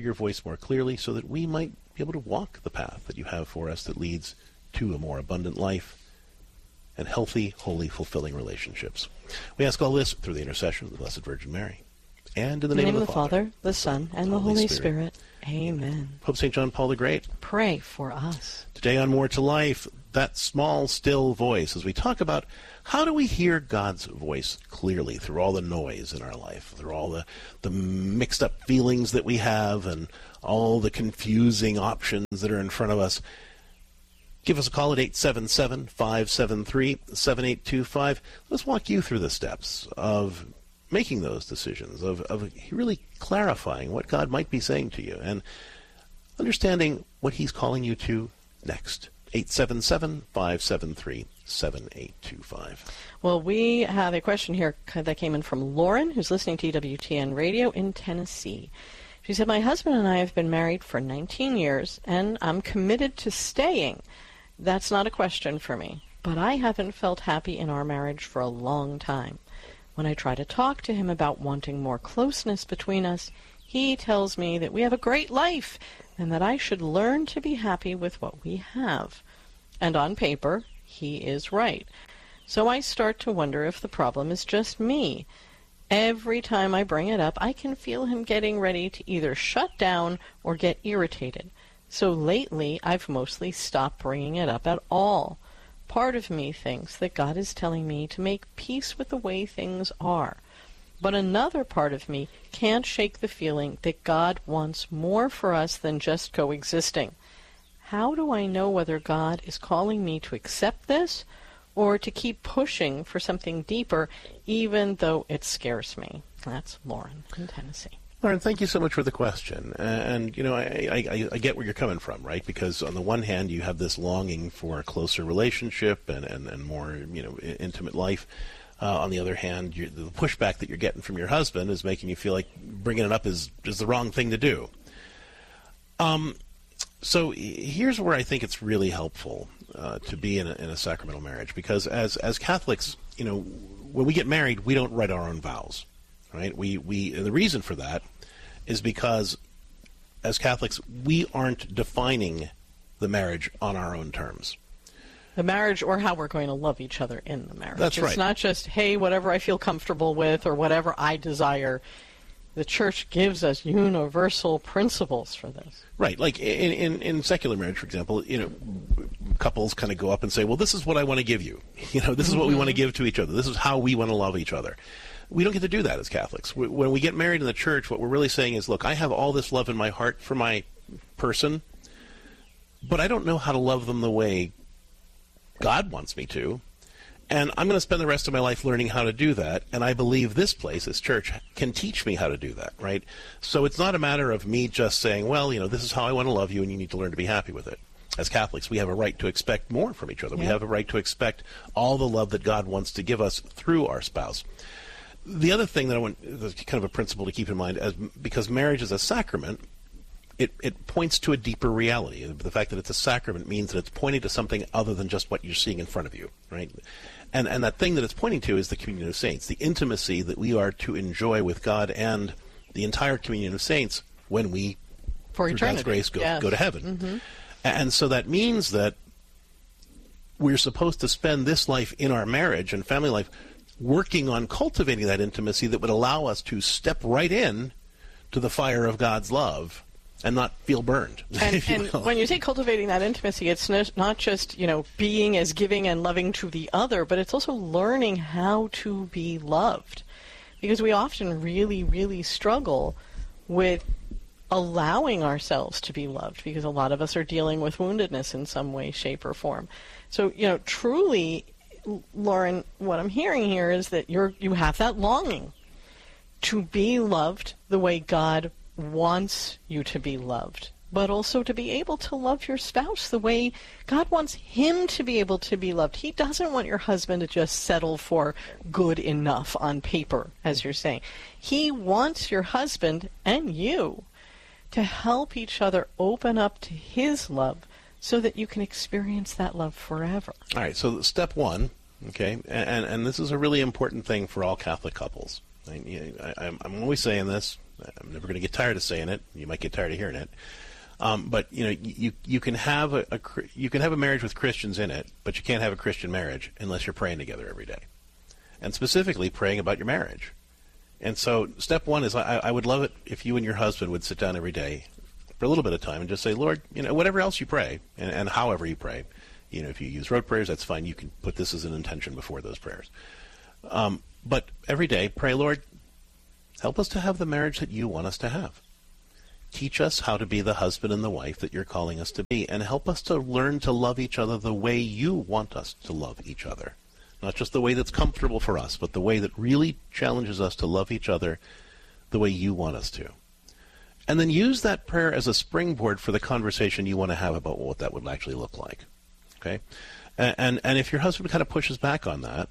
your voice more clearly so that we might be able to walk the path that you have for us that leads to a more abundant life and healthy, holy, fulfilling relationships. We ask all this through the intercession of the Blessed Virgin Mary. And in the name of the Father, the Son, and the Holy Spirit. Amen. Pope St. John Paul the Great, pray for us. Today on More to Life, that small, still voice, as we talk about how do we hear God's voice clearly through all the noise in our life, through all the mixed up feelings that we have and all the confusing options that are in front of us. Give us a call at 877-573-7825. Let's walk you through the steps of making those decisions, of really clarifying what God might be saying to you and understanding what he's calling you to next. 877-573-7825. Well, we have a question here that came in from Lauren, who's listening to EWTN Radio in Tennessee. She said, my husband and I have been married for 19 years, and I'm committed to staying. That's not a question for me, but I haven't felt happy in our marriage for a long time. When I try to talk to him about wanting more closeness between us, he tells me that we have a great life and that I should learn to be happy with what we have. And on paper, he is right. So I start to wonder if the problem is just me. Every time I bring it up, I can feel him getting ready to either shut down or get irritated. So lately, I've mostly stopped bringing it up at all. Part of me thinks that God is telling me to make peace with the way things are. But another part of me can't shake the feeling that God wants more for us than just coexisting. How do I know whether God is calling me to accept this or to keep pushing for something deeper, even though it scares me? That's Lauren in Tennessee. Lauren, thank you so much for the question. And, you know, I get where you're coming from, right? Because on the one hand, you have this longing for a closer relationship and more, you know, intimate life. On the other hand, the pushback that you're getting from your husband is making you feel like bringing it up is the wrong thing to do. So here's where I think it's really helpful to be in a sacramental marriage, because as Catholics, you know, when we get married, we don't write our own vows, right? And the reason for that is because as Catholics, we aren't defining the marriage on our own terms. The marriage, or how we're going to love each other in the marriage. That's right. It's not just, hey, whatever I feel comfortable with or whatever I desire. The Church gives us universal principles for this. Right. Like in secular marriage, for example, you know, couples kind of go up and say, well, this is what I want to give you. You know, this is what we want to give to each other. This is how we want to love each other. We don't get to do that as Catholics. When we get married in the Church, what we're really saying is, look, I have all this love in my heart for my person, but I don't know how to love them the way God wants me to, and I'm going to spend the rest of my life learning how to do that, and I believe this place, this church, can teach me how to do that, right? So it's not a matter of me just saying, well, you know, this is how I want to love you, and you need to learn to be happy with it. As Catholics, we have a right to expect more from each other. Yeah. We have a right to expect all the love that God wants to give us through our spouse. The other thing that I want, kind of a principle to keep in mind, because marriage is a sacrament, it points to a deeper reality. The fact that it's a sacrament means that it's pointing to something other than just what you're seeing in front of you, right? And that thing that it's pointing to is the communion of saints, the intimacy that we are to enjoy with God and the entire communion of saints when we, for through eternity, God's grace, go to heaven. Mm-hmm. And so that means that we're supposed to spend this life in our marriage and family life working on cultivating that intimacy that would allow us to step right in to the fire of God's love and not feel burned. And when you say cultivating that intimacy, it's not just, you know, being as giving and loving to the other, but it's also learning how to be loved. Because we often really, really struggle with allowing ourselves to be loved, because a lot of us are dealing with woundedness in some way, shape, or form. So, you know, truly, Lauren, what I'm hearing here is that you have that longing to be loved the way God wants you to be loved, but also to be able to love your spouse the way God wants him to be able to be loved. He doesn't want your husband to just settle for good enough on paper, as you're saying. He wants your husband and you to help each other open up to his love so that you can experience that love forever. All right, so step one, okay, and this is a really important thing for all Catholic couples. I'm always saying this. I'm never going to get tired of saying it. You might get tired of hearing it. But you can have a marriage with Christians in it, but you can't have a Christian marriage unless you're praying together every day, and specifically praying about your marriage. And so step one is I would love it if you and your husband would sit down every day for a little bit of time and just say, Lord, whatever else you pray and however you pray, if you use rote prayers, that's fine. You can put this as an intention before those prayers. But every day, pray, Lord, help us to have the marriage that you want us to have. Teach us how to be the husband and the wife that you're calling us to be, and help us to learn to love each other the way you want us to love each other. Not just the way that's comfortable for us, but the way that really challenges us to love each other the way you want us to. And then use that prayer as a springboard for the conversation you want to have about what that would actually look like. Okay? And if your husband kind of pushes back on that,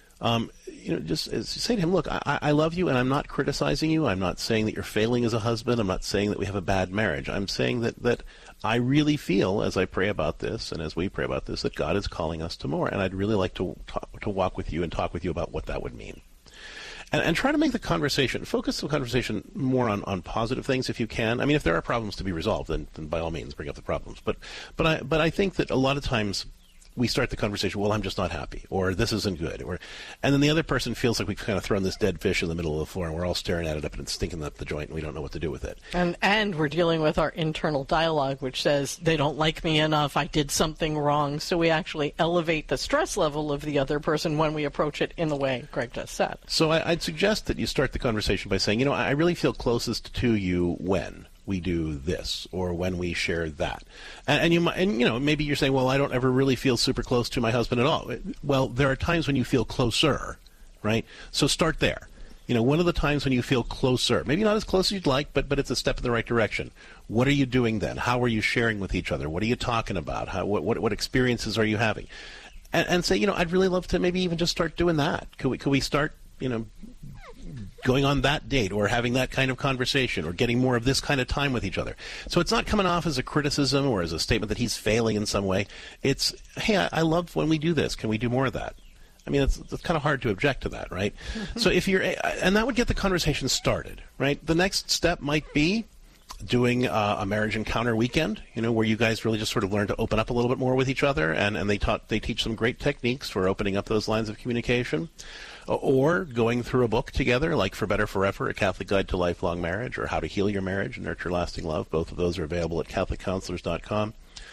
just say to him, look, I love you, and I'm not criticizing you. I'm not saying that you're failing as a husband. I'm not saying that we have a bad marriage. I'm saying that I really feel, as I pray about this and as we pray about this, that God is calling us to more, and I'd really like to walk with you and talk with you about what that would mean. And try to make the conversation, focus the conversation more on positive things if you can. I mean, if there are problems to be resolved, then by all means bring up the problems. But I think that a lot of times we start the conversation, well, I'm just not happy, or this isn't good, and then the other person feels like we've kind of thrown this dead fish in the middle of the floor, and we're all staring at it up and it's stinking up the joint, and we don't know what to do with it. And we're dealing with our internal dialogue, which says, they don't like me enough, I did something wrong, so we actually elevate the stress level of the other person when we approach it in the way Greg just said. So I'd suggest that you start the conversation by saying, I really feel closest to you when we do this, or when we share that, and maybe you're saying, well, I don't ever really feel super close to my husband at all. Well, there are times when you feel closer, right? So start there. One of the times when you feel closer, maybe not as close as you'd like, but it's a step in the right direction. What are you doing then? How are you sharing with each other? What are you talking about? What experiences are you having? And say, I'd really love to maybe even just start doing that. Could we start, going on that date, or having that kind of conversation, or getting more of this kind of time with each other. So it's not coming off as a criticism or as a statement that he's failing in some way. It's, hey, I love when we do this. Can we do more of that? I mean, it's kind of hard to object to that, right? So and that would get the conversation started, right? The next step might be doing a marriage encounter weekend, where you guys really just sort of learn to open up a little bit more with each other, and they teach some great techniques for opening up those lines of communication. Or going through a book together, like For Better Forever, A Catholic Guide to Lifelong Marriage, or How to Heal Your Marriage and Nurture Lasting Love. Both of those are available at CatholicCounselors.com.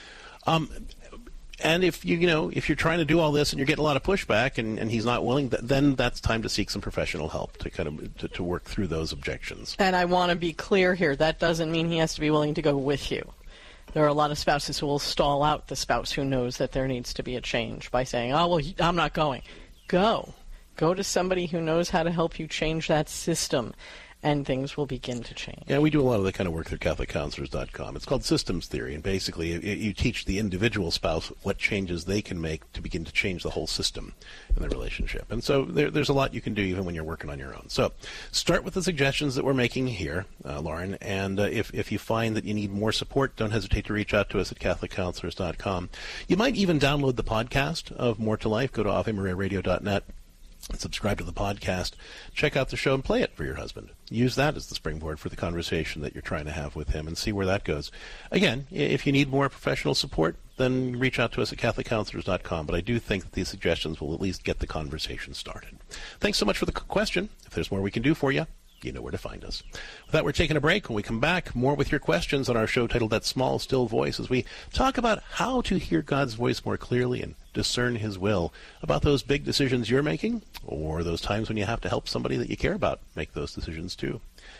And if you're trying to do all this and you're getting a lot of pushback and he's not willing, then that's time to seek some professional help to kind of to work through those objections. And I want to be clear here, that doesn't mean he has to be willing to go with you. There are a lot of spouses who will stall out the spouse who knows that there needs to be a change by saying, oh, well, I'm not going. Go to somebody who knows how to help you change that system, and things will begin to change. Yeah, we do a lot of that kind of work through CatholicCounselors.com. It's called systems theory, and basically you teach the individual spouse what changes they can make to begin to change the whole system in their relationship. And so there's a lot you can do even when you're working on your own. So start with the suggestions that we're making here, Lauren, and if you find that you need more support, don't hesitate to reach out to us at CatholicCounselors.com. You might even download the podcast of More to Life. Go to AveMariaRadio.net. And subscribe to the podcast, check out the show, and play it for your husband. Use that as the springboard for the conversation that you're trying to have with him, and see where that goes. Again, if you need more professional support, then reach out to us at CatholicCounselors.com. But I do think that these suggestions will at least get the conversation started. Thanks so much for the question. If there's more we can do for you, you know where to find us. With that, we're taking a break. When we come back, more with your questions on our show titled That Small, Still Voice, as we talk about how to hear God's voice more clearly and discern his will, about those big decisions you're making, or those times when you have to help somebody that you care about make those decisions too.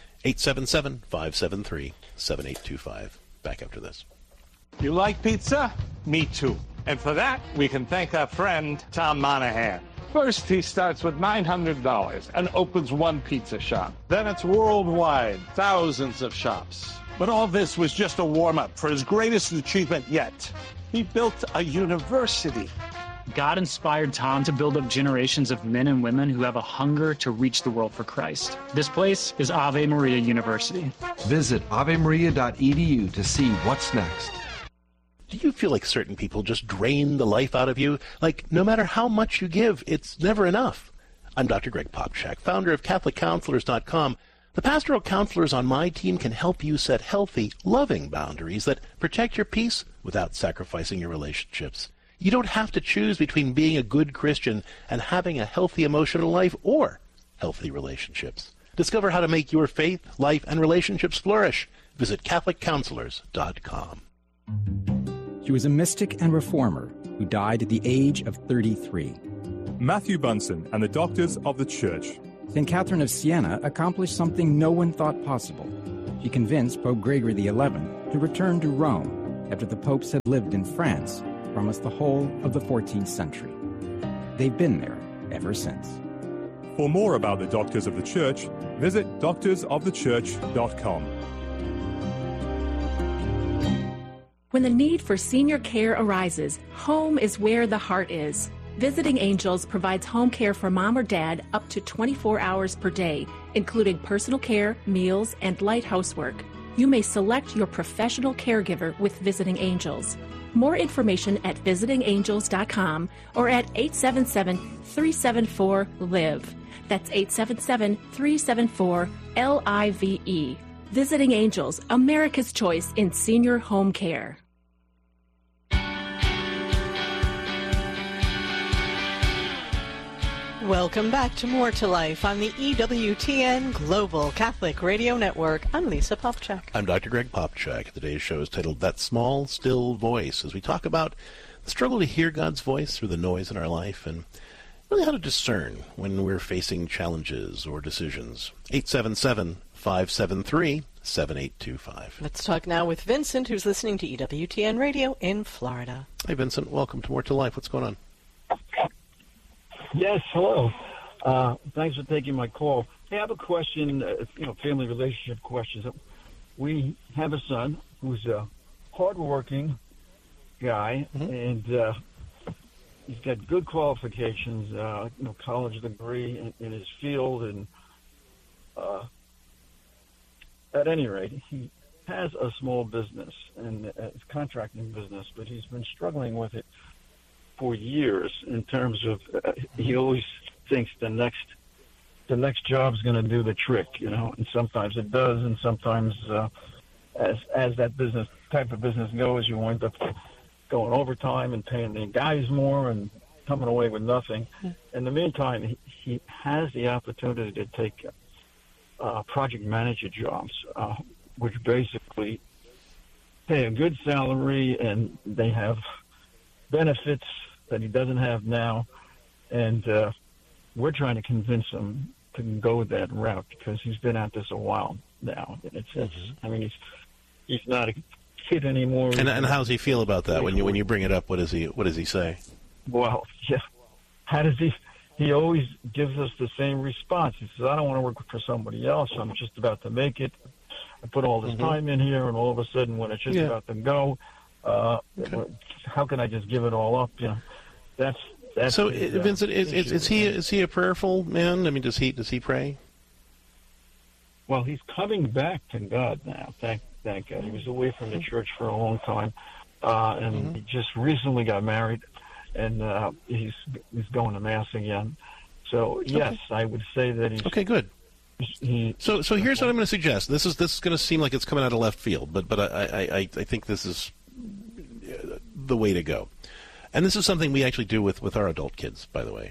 877-573-7825. Back after this. You like pizza? Me too. And for that, we can thank our friend Tom Monahan. First, he starts with $900 and opens one pizza shop. Then it's worldwide, thousands of shops. But all this was just a warm-up for his greatest achievement yet. He built a university. God inspired Tom to build up generations of men and women who have a hunger to reach the world for Christ. This place is Ave Maria University. Visit avemaria.edu to see what's next. Do you feel like certain people just drain the life out of you? Like, no matter how much you give, it's never enough. I'm Dr. Greg Popchak, founder of CatholicCounselors.com. The pastoral counselors on my team can help you set healthy, loving boundaries that protect your peace without sacrificing your relationships. You don't have to choose between being a good Christian and having a healthy emotional life or healthy relationships. Discover how to make your faith, life, and relationships flourish. Visit CatholicCounselors.com. She was a mystic and reformer who died at the age of 33. Matthew Bunson and the Doctors of the Church. St. Catherine of Siena accomplished something no one thought possible. She convinced Pope Gregory XI to return to Rome after the popes had lived in France for almost the whole of the 14th century. They've been there ever since. For more about the Doctors of the Church, visit doctorsofthechurch.com. When the need for senior care arises, home is where the heart is. Visiting Angels provides home care for mom or dad up to 24 hours per day, including personal care, meals, and light housework. You may select your professional caregiver with Visiting Angels. More information at visitingangels.com or at 877-374-LIVE. That's 877-374-LIVE. Visiting Angels, America's choice in senior home care. Welcome back to More to Life on the EWTN Global Catholic Radio Network. I'm Lisa Popchak. I'm Dr. Greg Popchak. Today's show is titled That Small, Still Voice, as we talk about the struggle to hear God's voice through the noise in our life and really how to discern when we're facing challenges or decisions. 877-573-7825. Let's talk now with Vincent, who's listening to EWTN Radio in Florida. Hey, Vincent. Welcome to More to Life. What's going on? Yes, hello. Thanks for taking my call. Hey, I have a question, family relationship questions. We have a son who's a hardworking guy, and he's got good qualifications, college degree in his field, and at any rate, he has a small business, and it's a contracting business, but he's been struggling with it for years in terms of he always thinks the next job's going to do the trick, and sometimes it does, and sometimes as that type of business goes, you wind up going overtime and paying the guys more and coming away with nothing. In the meantime, he has the opportunity to take project manager jobs, which basically pay a good salary, and they have benefits that he doesn't have now, and we're trying to convince him to go that route because he's been at this a while now. I mean, he's not a kid anymore. And how does he feel about that when you bring it up? What does he say? Well, yeah, how does he? He always gives us the same response. He says, "I don't want to work for somebody else. I'm just about to make it. I put all this time in here, and all of a sudden, when it's just about to go." How can I just give it all up? That's so. His, Vincent, is he a prayerful man? I mean, does he pray? Well, he's coming back to God now. Thank God. He was away from the church for a long time, and he just recently got married, and he's going to mass again. So yes, I would say that he's okay. Good. So here's what I'm going to suggest. This is going to seem like it's coming out of left field, but I think this is the way to go. And this is something we actually do with our adult kids, by the way.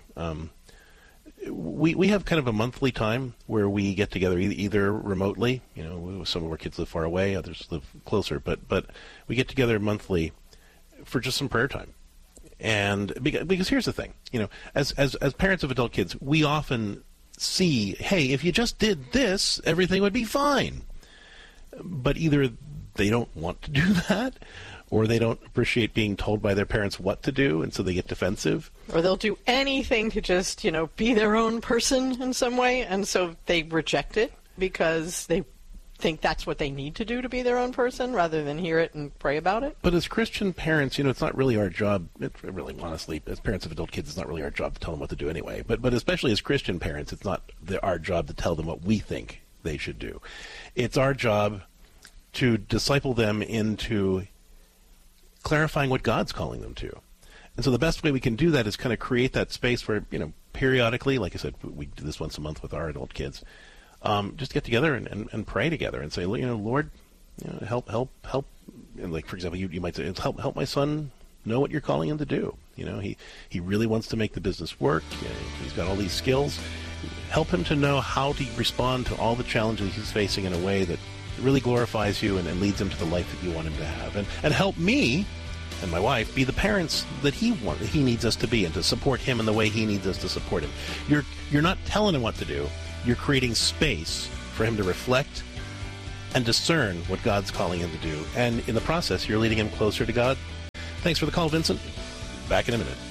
We have kind of a monthly time where we get together either remotely, some of our kids live far away, others live closer, but we get together monthly for just some prayer time. And because here's the thing, as parents of adult kids, we often see, hey, if you just did this, everything would be fine. But either they don't want to do that, or they don't appreciate being told by their parents what to do, and so they get defensive. Or they'll do anything to just, be their own person in some way, and so they reject it because they think that's what they need to do to be their own person rather than hear it and pray about it. But as Christian parents, it's not really our job, really honestly, as parents of adult kids, it's not really our job to tell them what to do anyway. But especially as Christian parents, it's not our job to tell them what we think they should do. It's our job to disciple them into clarifying what God's calling them to. And so the best way we can do that is kind of create that space where, periodically, like I said, we do this once a month with our adult kids, just get together and pray together and say, Lord, help. And like, for example, you might say, help my son know what you're calling him to do. He really wants to make the business work. He's got all these skills. Help him to know how to respond to all the challenges he's facing in a way that really glorifies you and leads him to the life that you want him to have. And help me and my wife be the parents that he needs us to be, and to support him in the way he needs us to support him. You're not telling him what to do. You're creating space for him to reflect and discern what God's calling him to do. And in the process, you're leading him closer to God. Thanks for the call, Vincent. Back in a minute.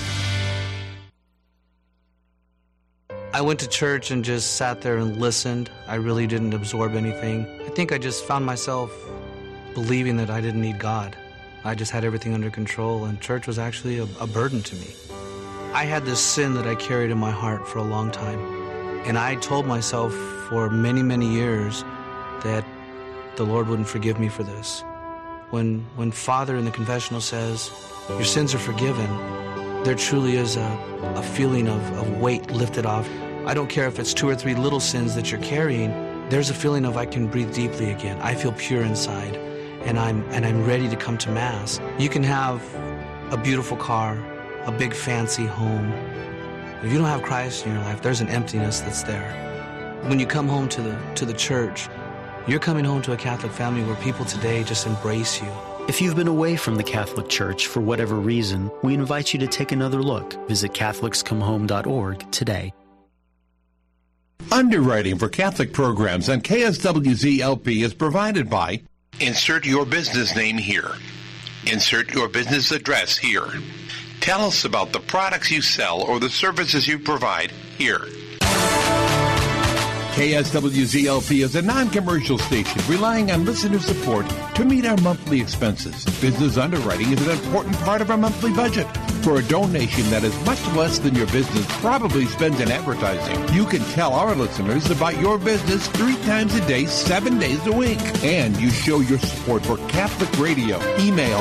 I went to church and just sat there and listened. I really didn't absorb anything. I think I just found myself believing that I didn't need God. I just had everything under control, and church was actually a burden to me. I had this sin that I carried in my heart for a long time, and I told myself for many, many years that the Lord wouldn't forgive me for this. When Father in the confessional says, your sins are forgiven, there truly is a feeling of weight lifted off. I don't care if it's 2 or 3 little sins that you're carrying, there's a feeling of I can breathe deeply again. I feel pure inside, and I'm ready to come to Mass. You can have a beautiful car, a big fancy home. If you don't have Christ in your life, there's an emptiness that's there. When you come home to the church, you're coming home to a Catholic family where people today just embrace you. If you've been away from the Catholic Church for whatever reason, we invite you to take another look. Visit CatholicsComeHome.org today. Underwriting for Catholic programs on KSWZ-LP is provided by Insert your business name here. Insert your business address here. Tell us about the products you sell or the services you provide here. KSWZ-LP is a non-commercial station relying on listener support to meet our monthly expenses. Business underwriting is an important part of our monthly budget. For a donation that is much less than your business probably spends in advertising, you can tell our listeners about your business 3 times a day, 7 days a week. And you show your support for Catholic Radio. Email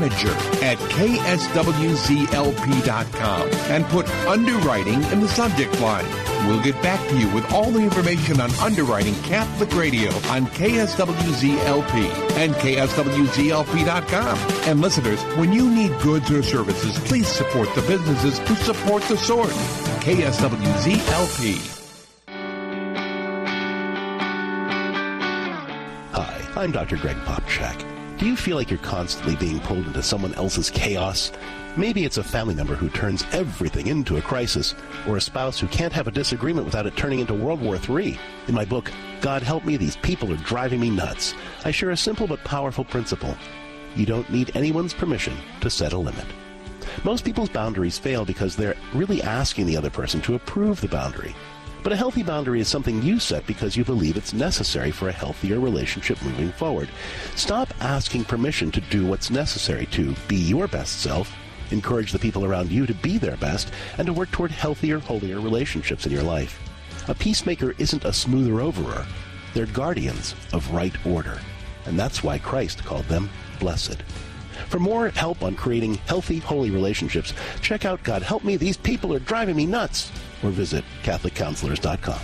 manager@kswzlp.com and put underwriting in the subject line. We'll get back to you with all the information on underwriting Catholic Radio on KSWZ-LP and KSWZLP.com. And listeners, when you need goods or services, please support the businesses who support the sword. KSWZ-LP. Hi, I'm Dr. Greg Popchak. Do you feel like you're constantly being pulled into someone else's chaos? Maybe it's a family member who turns everything into a crisis, or a spouse who can't have a disagreement without it turning into World War III. In my book, God Help Me, These People Are Driving Me Nuts, I share a simple but powerful principle. You don't need anyone's permission to set a limit. Most people's boundaries fail because they're really asking the other person to approve the boundary. But a healthy boundary is something you set because you believe it's necessary for a healthier relationship moving forward. Stop asking permission to do what's necessary to be your best self, encourage the people around you to be their best, and to work toward healthier, holier relationships in your life. A peacemaker isn't a smoother-overer. They're guardians of right order. And that's why Christ called them blessed. For more help on creating healthy, holy relationships, check out God Help Me, These People Are Driving Me Nuts, or visit CatholicCounselors.com.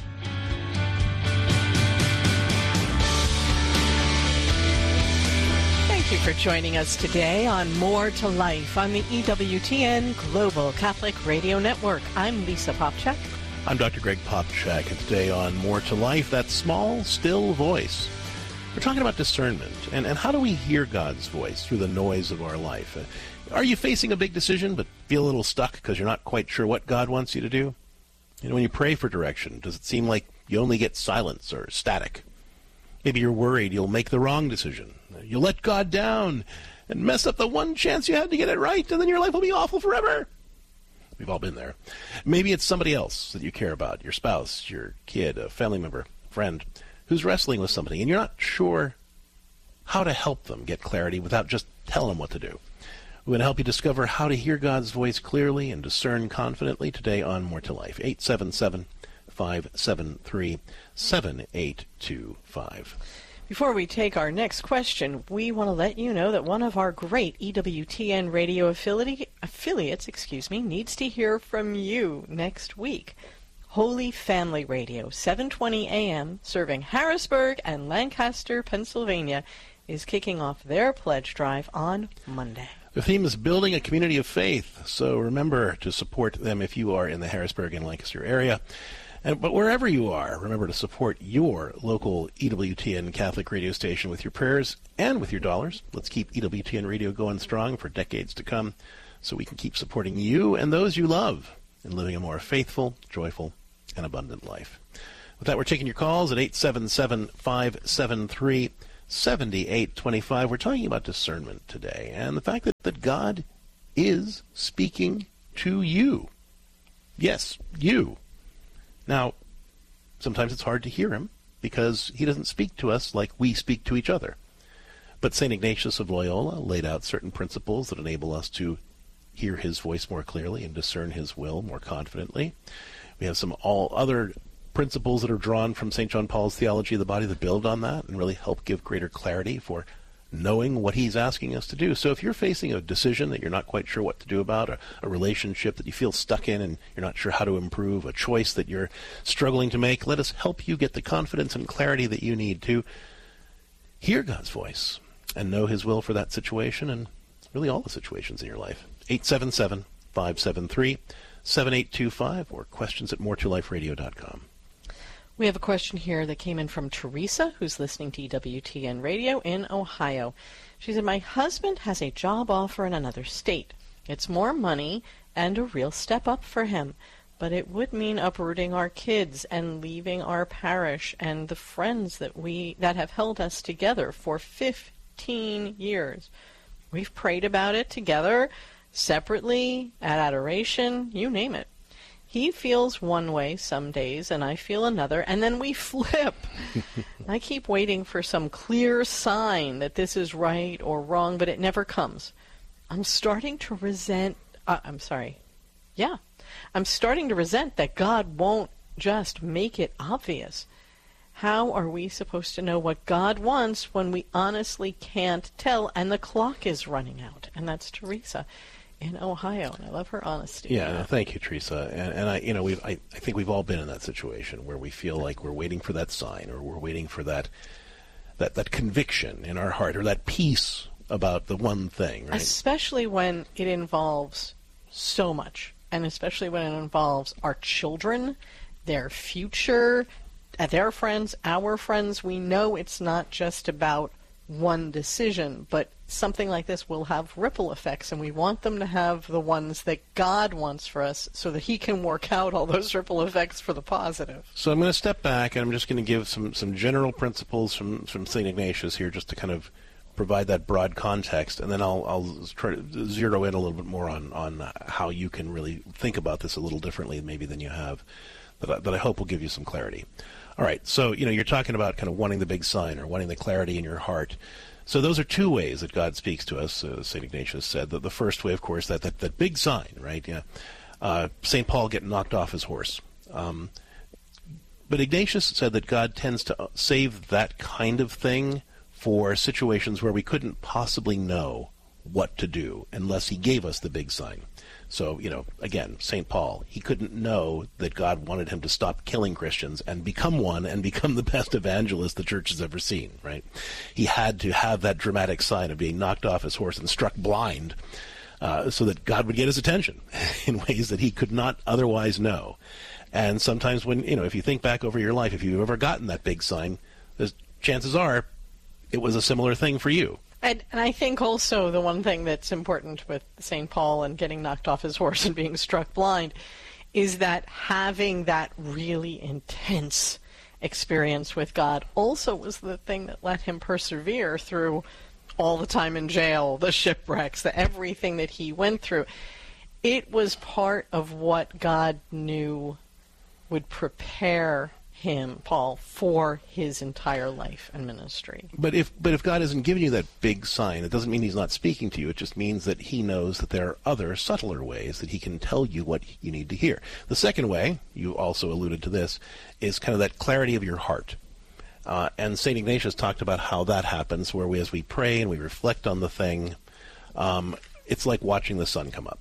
Thank you for joining us today on More to Life on the EWTN Global Catholic Radio Network. I'm Lisa Popchak. I'm Dr. Greg Popchak, and today on More to Life, that small, still voice. We're talking about discernment, and how do we hear God's voice through the noise of our life? Are you facing a big decision but feel a little stuck because you're not quite sure what God wants you to do? When you pray for direction, does it seem like you only get silence or static? Maybe you're worried you'll make the wrong decision. You'll let God down and mess up the one chance you had to get it right, and then your life will be awful forever. We've all been there. Maybe it's somebody else that you care about, your spouse, your kid, a family member, friend, who's wrestling with something, and you're not sure how to help them get clarity without just telling them what to do. We're going to help you discover how to hear God's voice clearly and discern confidently today on More to Life. 877-573-7825. Before we take our next question, we want to let you know that one of our great EWTN radio affiliates needs to hear from you next week. Holy Family Radio, 720 AM, serving Harrisburg and Lancaster, Pennsylvania, is kicking off their pledge drive on Monday. The theme is building a community of faith, so remember to support them if you are in the Harrisburg and Lancaster area. But wherever you are, remember to support your local EWTN Catholic radio station with your prayers and with your dollars. Let's keep EWTN Radio going strong for decades to come so we can keep supporting you and those you love in living a more faithful, joyful, and abundant life. With that, we're taking your calls at 877-573-7825. We're talking about discernment today and the fact that God is speaking to you. Yes, you. Now, sometimes it's hard to hear him because he doesn't speak to us like we speak to each other. But St. Ignatius of Loyola laid out certain principles that enable us to hear his voice more clearly and discern his will more confidently. We have some all other principles that are drawn from St. John Paul's Theology of the Body that build on that and really help give greater clarity for knowing what he's asking us to do. So if you're facing a decision that you're not quite sure what to do about, a relationship that you feel stuck in and you're not sure how to improve, a choice that you're struggling to make, let us help you get the confidence and clarity that you need to hear God's voice and know his will for that situation and really all the situations in your life. 877-573-7825 or questions at moretoliferadio.com. We have a question here that came in from Teresa, who's listening to EWTN Radio in Ohio. She said, my husband has a job offer in another state. It's more money and a real step up for him, but it would mean uprooting our kids and leaving our parish and the friends that have held us together for 15 years. We've prayed about it together, separately, at adoration, you name it. He feels one way some days, and I feel another, and then we flip. I keep waiting for some clear sign that this is right or wrong, but it never comes. I'm starting to resent that God won't just make it obvious. How are we supposed to know what God wants when we honestly can't tell and the clock is running out? And that's Teresa in Ohio, and I love her honesty. Yeah, thank you, Teresa. And I think we've all been in that situation where we feel like we're waiting for that sign, or we're waiting for that conviction in our heart, or that peace about the one thing, right? Especially when it involves so much, and especially when it involves our children, their future, their friends, our friends. We know it's not just about one decision, but something like this will have ripple effects, and we want them to have the ones that God wants for us so that he can work out all those ripple effects for the positive. So I'm going to step back, and I'm just going to give some general principles from St. Ignatius here just to kind of provide that broad context, and then I'll try to zero in a little bit more on how you can really think about this a little differently maybe than you have, that I hope will give you some clarity. All right, so you're talking about kind of wanting the big sign or wanting the clarity in your heart. So those are two ways that God speaks to us, St. Ignatius said. The first way, of course, that big sign, right? Yeah. St. Paul getting knocked off his horse. But Ignatius said that God tends to save that kind of thing for situations where we couldn't possibly know what to do unless he gave us the big sign. So, again, St. Paul, he couldn't know that God wanted him to stop killing Christians and become one and become the best evangelist the church has ever seen, right? He had to have that dramatic sign of being knocked off his horse and struck blind so that God would get his attention in ways that he could not otherwise know. And sometimes when, if you think back over your life, if you've ever gotten that big sign, chances are it was a similar thing for you. And I think also the one thing that's important with St. Paul and getting knocked off his horse and being struck blind is that having that really intense experience with God also was the thing that let him persevere through all the time in jail, the shipwrecks, everything that he went through. It was part of what God knew would prepare him, Paul, for his entire life and ministry. But if God isn't giving you that big sign, it doesn't mean he's not speaking to you. It just means that he knows that there are other, subtler ways that he can tell you what you need to hear. The second way, you also alluded to this, is kind of that clarity of your heart. And St. Ignatius talked about how that happens, where as we pray and we reflect on the thing, it's like watching the sun come up.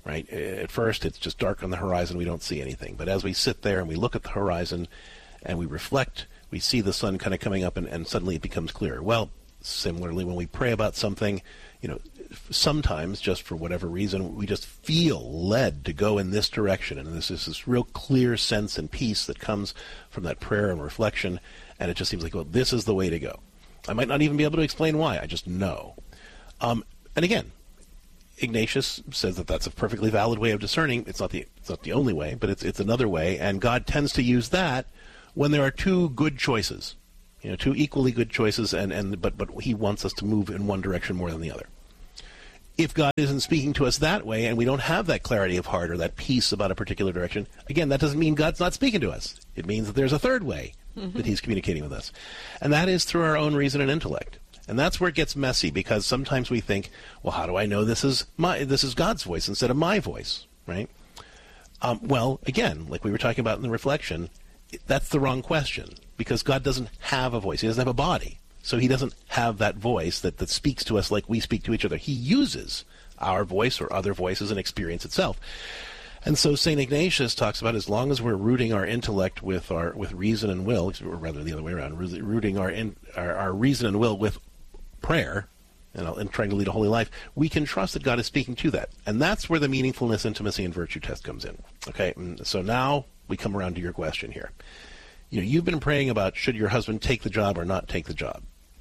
right? At first, it's just dark on the horizon. We don't see anything. But as we sit there and we look at the horizon and we reflect, we see the sun kind of coming up, and suddenly it becomes clearer. Well, similarly, when we pray about something, sometimes, just for whatever reason, we just feel led to go in this direction. And this is this real clear sense and peace that comes from that prayer and reflection. And it just seems like, well, this is the way to go. I might not even be able to explain why. I just know. And again, Ignatius says that that's a perfectly valid way of discerning. It's not the only way, but it's another way. And God tends to use that when there are two good choices, two equally good choices, but he wants us to move in one direction more than the other. If God isn't speaking to us that way, and we don't have that clarity of heart or that peace about a particular direction, again, that doesn't mean God's not speaking to us. It means that there's a third way that he's communicating with us. And that is through our own reason and intellect. And that's where it gets messy, because sometimes we think, well, how do I know this is God's voice instead of my voice, right? Well, again, like we were talking about in the reflection, that's the wrong question, because God doesn't have a voice. He doesn't have a body. So he doesn't have that voice that speaks to us like we speak to each other. He uses our voice or other voices and experience itself. And so St. Ignatius talks about, as long as we're rooting our intellect with reason and will, or rather the other way around, rooting our reason and will with prayer and trying to lead a holy life, we can trust that God is speaking to that. And that's where the meaningfulness, intimacy, and virtue test comes in. Okay, so now we come around to your question here. You've been praying about, should your husband take the job or not take the job?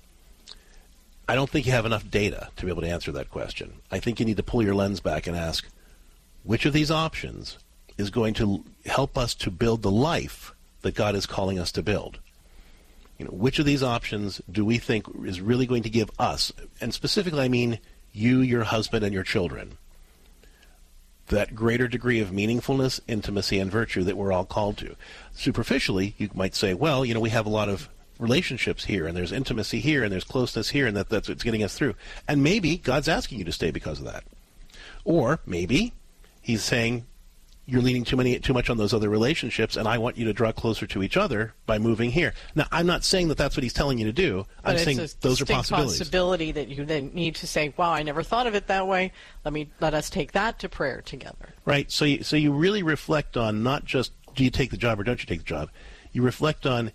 I don't think you have enough data to be able to answer that question. I think you need to pull your lens back and ask, which of these options is going to help us to build the life that God is calling us to build? Which of these options do we think is really going to give us, and specifically I mean you, your husband, and your children, that greater degree of meaningfulness, intimacy, and virtue that we're all called to? Superficially, you might say, well, we have a lot of relationships here, and there's intimacy here, and there's closeness here, and that's what's getting us through. And maybe God's asking you to stay because of that. Or maybe he's saying, you're leaning too much on those other relationships, and I want you to draw closer to each other by moving here. Now, I'm not saying that that's what he's telling you to do. I'm saying those are possibilities. Possibility that you then need to say, wow, I never thought of it that way. Let us take that to prayer together. Right. So you really reflect on not just, do you take the job or don't you take the job? You reflect on,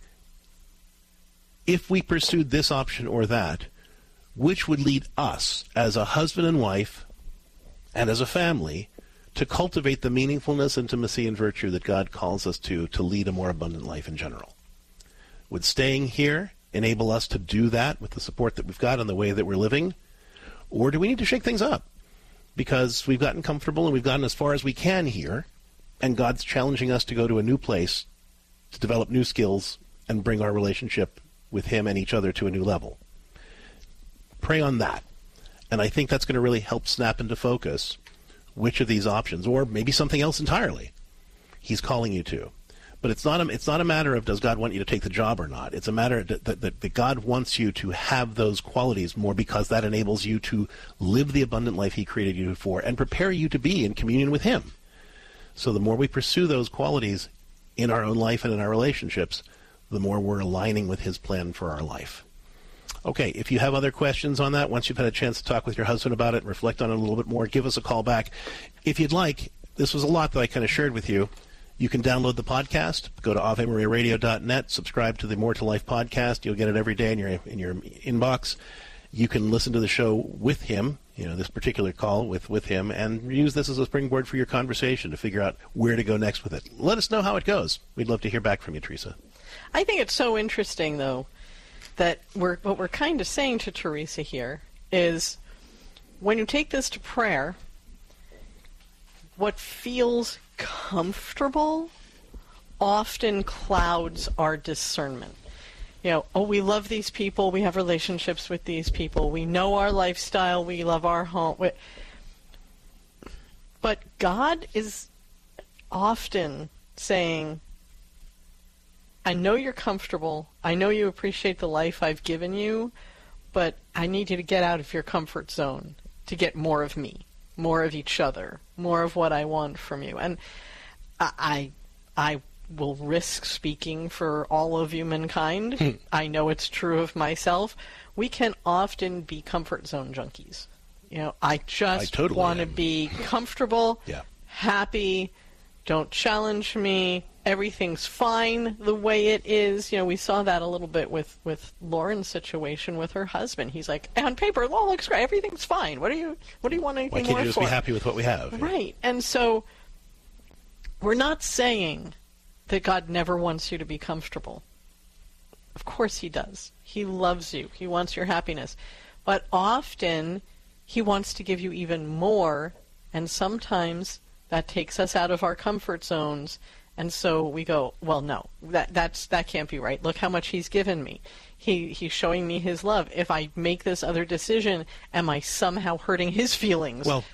if we pursued this option or that, which would lead us as a husband and wife and as a family to cultivate the meaningfulness, intimacy, and virtue that God calls us to lead a more abundant life in general? Would staying here enable us to do that with the support that we've got and the way that we're living? Or do we need to shake things up? Because we've gotten comfortable and we've gotten as far as we can here, and God's challenging us to go to a new place, to develop new skills, and bring our relationship with him and each other to a new level. Pray on that. And I think that's going to really help snap into focus which of these options, or maybe something else entirely, he's calling you to. But it's not a matter of, does God want you to take the job or not? It's a matter that God wants you to have those qualities more, because that enables you to live the abundant life he created you for and prepare you to be in communion with him. So the more we pursue those qualities in our own life and in our relationships, the more we're aligning with his plan for our life. Okay, if you have other questions on that, once you've had a chance to talk with your husband about it and reflect on it a little bit more, give us a call back. If you'd like, this was a lot that I kind of shared with you. You can download the podcast, go to AveMariaRadio.net, subscribe to the More to Life podcast. You'll get it every day in your inbox. You can listen to the show with him, this particular call with him, and use this as a springboard for your conversation to figure out where to go next with it. Let us know how it goes. We'd love to hear back from you, Teresa. I think it's so interesting, though, that what we're kind of saying to Teresa here is, when you take this to prayer, what feels comfortable often clouds our discernment. We love these people, we have relationships with these people, we know our lifestyle, we love our home. But God is often saying, I know you're comfortable, I know you appreciate the life I've given you, but I need you to get out of your comfort zone to get more of me, more of each other, more of what I want from you. And I will risk speaking for all of humankind. I know it's true of myself. We can often be comfort zone junkies. I just totally want to am. be comfortable, Yeah. happy, don't challenge me, everything's fine the way it is. We saw that a little bit with Lauren's situation with her husband. He's like, on paper, it all looks great, everything's fine. What do you want anything Why can't more you just for? be happy with what we have? Right. And so we're not saying that God never wants you to be comfortable. Of course he does. He loves you. He wants your happiness. But often he wants to give you even more, and sometimes that takes us out of our comfort zones, and so we go, well, no, that can't be right. Look how much he's given me. He's showing me his love. If I make this other decision, am I somehow hurting his feelings? Well,